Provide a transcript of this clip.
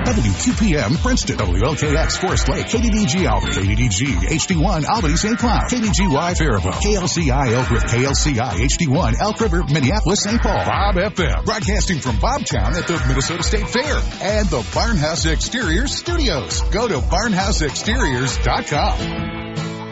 WQPM Princeton, WLKX Forest Lake, KDDG Albany, KDDG HD1 Albany St. Cloud, KDGY Faribault, KLCI Elk River, KLCI HD1 Elk River, Minneapolis, St. Paul, Bob FM, broadcasting from Bobtown at the Minnesota State Fair, and the Barnhouse Exteriors Studios. Go to barnhouseexteriors.com.